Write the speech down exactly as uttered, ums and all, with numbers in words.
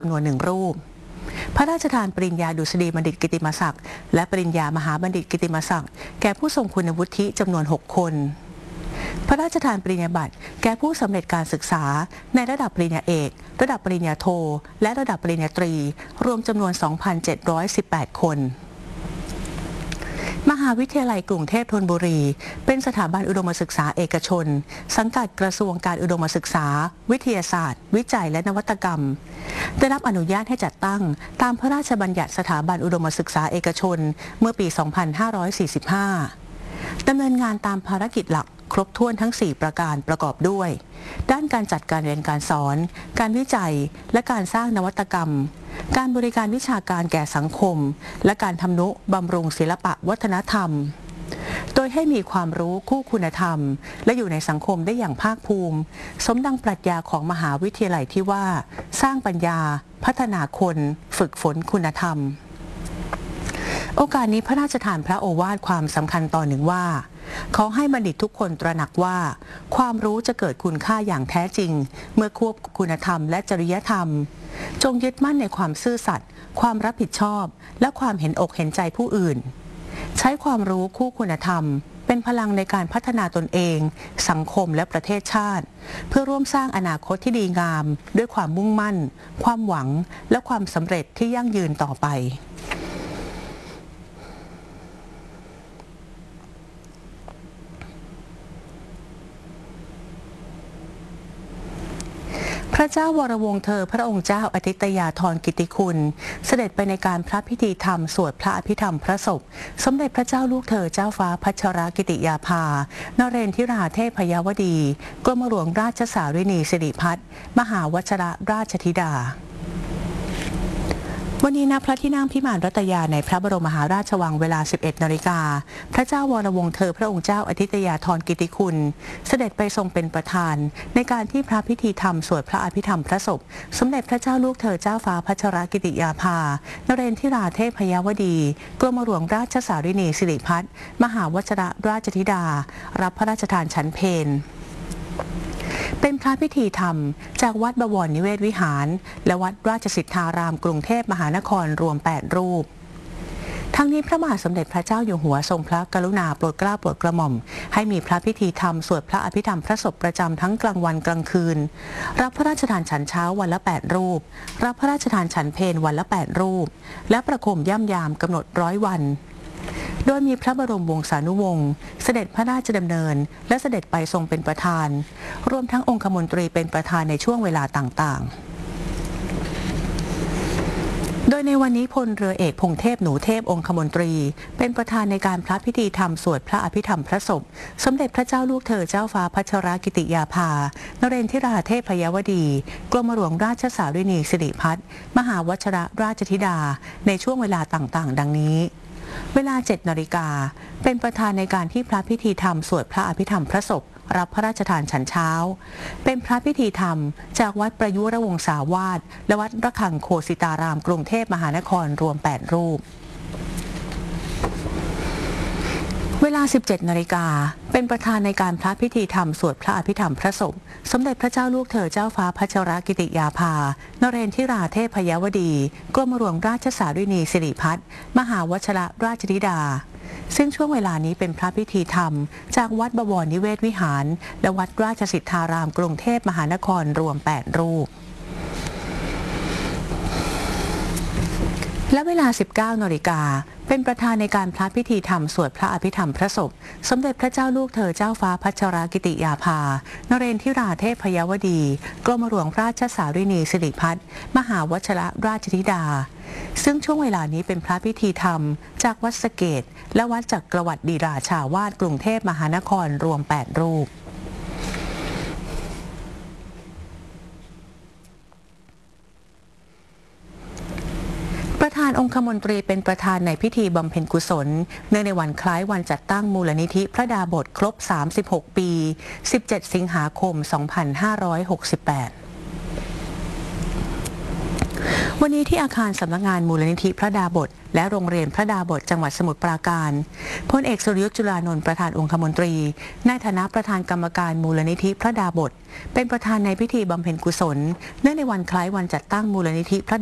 จำนวนหนึ่งรูปพระราชทานปริญญาดุษฎีบัณฑิตกิตติมศักดิ์และปริญญามหาบัณฑิตกิตติมศักดิ์แก่ผู้ทรงคุณวุฒิจำนวนหกคนพระราชทานปริญญาบัตรแก่ผู้สำเร็จการศึกษาในระดับปริญญาเอกระดับปริญญาโทและระดับปริญญาตรีรวมจำนวน สองพันเจ็ดร้อยสิบแปด คนมหาวิทยาลัยกรุงเทพธนบุรีเป็นสถาบันอุดมศึกษาเอกชนสังกัดกระทรวงการอุดมศึกษาวิทยาศาสตร์วิจัยและนวัตกรรมได้รับอนุญาตให้จัดตั้งตามพระราชบัญญัติสถาบันอุดมศึกษาเอกชนเมื่อปี สองพันห้าร้อยสี่สิบห้า ดำเนินงานตามภารกิจหลักครบถ้วนทั้งสี่ประการประกอบด้วยด้านการจัดการเรียนการสอนการวิจัยและการสร้างนวัตกรรมการบริการวิชาการแก่สังคมและการทำนุบำรุงศิลปะวัฒนธรรมโดยให้มีความรู้คู่คุณธรรมและอยู่ในสังคมได้อย่างภาคภูมิสมดังปรัชญาของมหาวิทยาลัยที่ว่าสร้างปัญญาพัฒนาคนฝึกฝนคุณธรรมโอกาสนี้พระราชทานพระโอวาทความสำคัญตอนหนึ่งว่าขอให้บัณฑิตทุกคนตระหนักว่าความรู้จะเกิดคุณค่าอย่างแท้จริงเมื่อควบคุณธรรมและจริยธรรมจงยึดมั่นในความซื่อสัตย์ความรับผิดชอบและความเห็นอกเห็นใจผู้อื่นใช้ความรู้คู่คุณธรรมเป็นพลังในการพัฒนาตนเองสังคมและประเทศชาติเพื่อร่วมสร้างอนาคตที่ดีงามด้วยความมุ่งมั่นความหวังและความสำเร็จที่ยั่งยืนต่อไปพระเจ้าวรวงศ์เธอพระองค์เจ้าอธิตยาธรกิติคุณเสด็จไปในการพระพิธีธรรมสวดพระอภิธรรมพระศพสมเด็จพระเจ้าลูกเธอเจ้าฟ้าพัชรกิติยาภานเรนทิราเทพยวดีกรมหลวงราชสารินีสิริพัฒน์มหาวชรราชธิดาวันนี้ณพระที่นั่งพิมานรัตยาในพระบรมมหาราชวังเวลา สิบเอ็ดนาฬิกาพระเจ้าวรวงศ์เธอพระองค์เจ้าอธิตยาธรกิติคุณเสด็จไปทรงเป็นประธานในการที่พระพิธีธรรมสวดพระอภิธรรมพระศพสมเด็จพระเจ้าลูกเธอเจ้าฟ้าพัชรกิติยาภานเรนทิราเทพยวดีกรมหลวงราชสารินีสิริพัฒน์มหาวชรราชธิดารับพระราชทานฉันเพลเป็นพระพิธีธรรมจากวัดบวรนิเวศวิหารและวัดราชสิทธารามกรุงเทพมหานครรวมแปดรูปทั้งนี้พระมหาสมเด็จพระเจ้าอยู่หัวทรงพระกรุณาโปรดเกล้าโปรดกระหม่อมให้มีพระพิธีธรรมสวดพระอภิธรรมพระศพประจำทั้งกลางวันกลางคืนรับพระราชทานฉันเช้าวันละแปดรูปรับพระราชทานฉันเพลวันละแปดรูปและประโคมย่ำยามกำหนดร้อยวันโดยมีพระบรมวงศานุวงศ์เสด็จพระราชดำเนินและเสด็จไปทรงเป็นประธานรวมทั้งองคมนตรีเป็นประธานในช่วงเวลาต่างๆโดยในวันนี้พลเรือเอกพงเทพหนูเทพองคมนตรีเป็นประธานในการพระพิธีธรรมสวดพระอภิธรรมพระศพสมเด็จพระเจ้าลูกเธอเจ้าฟ้าพัชรกิติยาภานเรนทิราเทพยวดีกรมหลวงราชสารินีสิริพัฒน์มหาวชรราชธิดาในช่วงเวลาต่างๆดังนี้เวลาเจ็ดนาฬิกาเป็นประธานในการที่พระพิธีธรรมสวดพระอภิธรรมพระศพรับพระราชทานฉันเช้าเป็นพระพิธีธรรมจากวัดประยุรวงศาวาสและวัดระฆังโคสิตารามกรุงเทพมหานครรวมแปดรูปเวลา สิบเจ็ดนาฬิกาเป็นประธานในการพระพิธีธรรมสวดพระอภิธรรมพระศพสมเด็จพระเจ้าลูกเธอเจ้าฟ้าพัชรกิติยาภานเรนทิราเทพยวดีกรมหลวงราชสารินีสิริพัฒน์มหาวชรราชธิดาซึ่งช่วงเวลานี้เป็นพระพิธีธรรมจากวัดบวรนิเวศวิหารและวัดราชสิทธารามกรุงเทพมหานครรวมแปดรูปและเวลา สิบเก้านาฬิกาเป็นประธานในการพระพิธีธรรมสวดพระอภิธรรมพระศพสมเด็จพระเจ้าลูกเธอเจ้าฟ้าพัชรกิติยาภานเรนทิราเทพยวดีกรมหลวงราชสารินีสิริพัฒน์มหาวชรราชธิดาซึ่งช่วงเวลานี้เป็นพระพิธีธรรมจากวัดสะเกษและวัดจักรวรรดิราชาวาสกรุงเทพมหานครรวมแปดรูปประธานองคมนตรีเป็นประธานในพิธีบำเพ็ญกุศลเนื่องในวันคล้ายวันจัดตั้งมูลนิธิพระดาบสครบสามสิบหกปีสิบเจ็ดสิงหาคมสองพันห้าร้อยหกสิบแปดวันนี้ที่อาคารสำนักงานมูลนิธิพระดาบสและโรงเรียนพระดาบสจังหวัดสมุทรปราการพลเอกสุรยุทธ์จุลานนท์ประธานองคมนตรีในฐานะประธานกรรมการมูลนิธิพระดาบสเป็นประธานในพิธีบำเพ็ญกุศลเนื่องในวันคล้ายวันจัดตั้งมูลนิธิพระ